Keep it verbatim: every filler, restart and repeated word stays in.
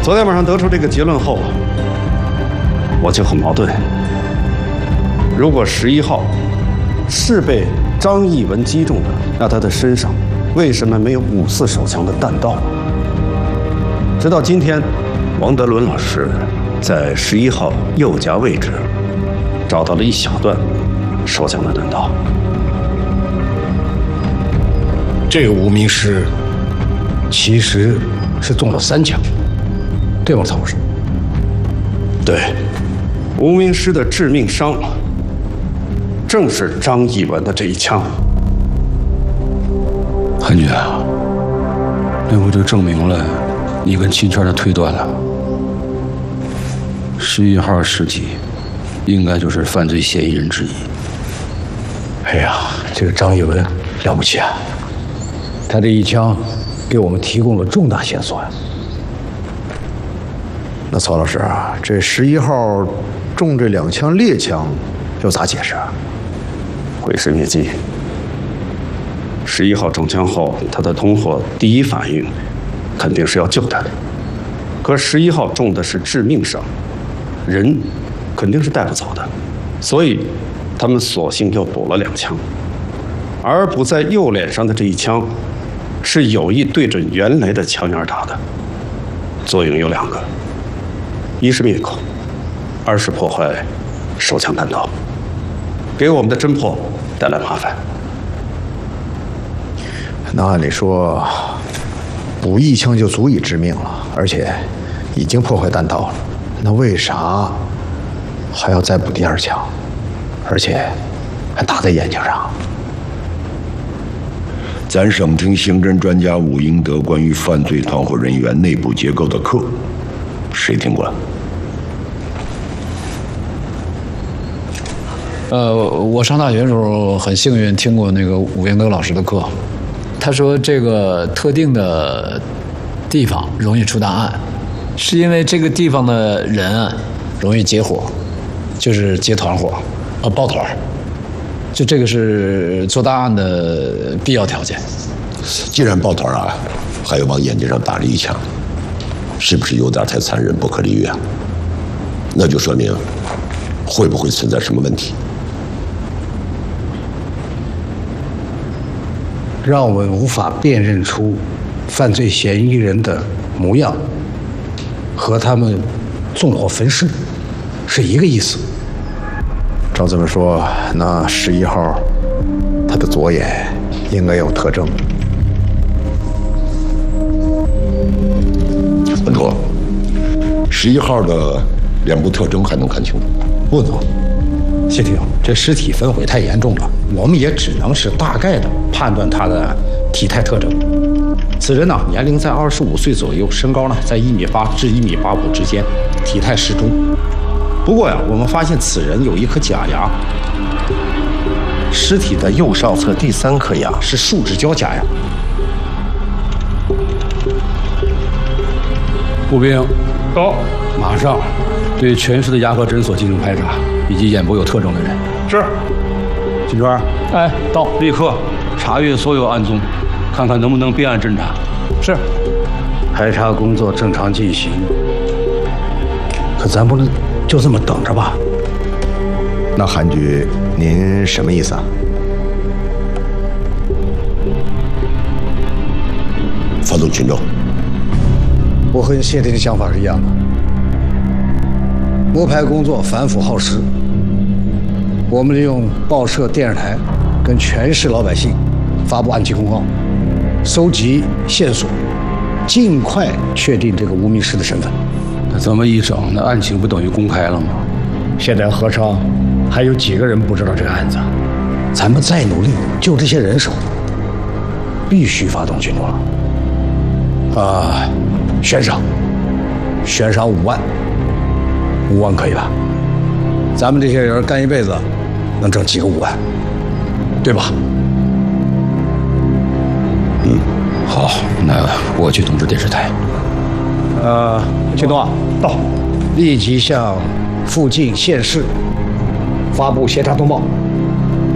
昨天晚上得出这个结论后，我就很矛盾。如果十一号是被张艺文击中的，那他的身上为什么没有五四手枪的弹道？直到今天，王德伦老师在十一号右颊位置找到了一小段手枪的弹道。 这个无名尸其实是中了三枪，对吗，曹老师？ 对，无名尸的致命伤正是张艺文的这一枪。 韩军啊，那不就证明了你跟秦圈的推断了？十一号尸体应该就是犯罪嫌疑人之一。 哎呀，这个张艺文了不起啊！他这一枪给我们提供了重大线索呀。 那曹老师啊，这十一号中这两枪猎枪又咋解释啊？ 毁尸灭迹。十一号中枪后，他的同伙第一反应肯定是要救他的，可十一号中的是致命伤，人肯定是带不走的，所以他们索性又补了两枪，而补在右脸上的这一枪是有意对准原来的枪眼打的，作用有两个：一是灭口，二是破坏手枪弹道，给我们的侦破带来麻烦。 那按理说，补一枪就足以致命了，而且已经破坏弹道了，那为啥还要再补第二枪，而且还打在眼睛上？ 咱省厅刑侦专家武英德关于犯罪团伙人员内部结构的课，谁听过了？ 呃，我上大学的时候很幸运听过那个武英德老师的课，他说这个特定的地方容易出大案，是因为这个地方的人啊容易结伙，就是结团伙，啊抱团，就这个是做大案的必要条件。 既然抱团啊，还有往眼睛上打了一枪，是不是有点太残忍不可理喻啊？那就说明会不会存在什么问题？ 让我们无法辨认出犯罪嫌疑人的模样，和他们纵火焚尸是一个意思。 照这么说，那十一号他的左眼应该有特征。 本座，十一号的脸部特征还能看清楚？ 不能，谢霆，这尸体焚毁太严重了，我们也只能是大概的判断他的体态特征。此人呢，年龄在二十五岁左右，身高呢在一米八至一米八五之间，体态适中。不过呀，我们发现此人有一颗假牙，尸体的右上侧第三颗牙是树脂胶假牙。 步兵，到，马上对全市的牙科诊所进行排查，以及眼部有特征的人。 是。 金川，哎，到，立刻查阅所有案宗，看看能不能备案侦查。 是。排查工作正常进行，可咱不能就这么等着吧？ 那韩局，您什么意思啊？ 发动群众。 我和谢霆的想法是一样的。摸排工作繁复耗时，我们利用报社、电视台跟全市老百姓发布案情公告，搜集线索，尽快确定这个无名尸的身份。 那这么一整，那案情不等于公开了吗？ 现在何超还有几个人不知道这个案子？咱们再努力，就这些人手，必须发动群众了。啊，悬赏，悬赏五万，五万可以吧？咱们这些人干一辈子，能挣几个五万，对吧？ 嗯，好，那我去通知电视台。 呃，秦东啊，到，立即向附近县市发布协查通报。